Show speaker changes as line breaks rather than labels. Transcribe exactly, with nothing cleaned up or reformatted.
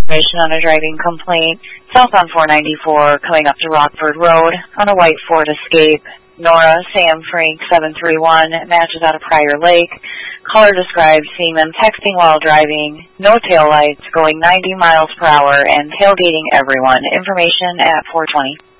Information on a driving complaint. South on four ninety-four, coming up to Rockford Road on a white Ford Escape. Nora, Sam, Frank, seven three one, matches out of Prior Lake. Caller described seeing them texting while driving, no taillights, going ninety miles per hour, and tailgating everyone. Information at four twenty.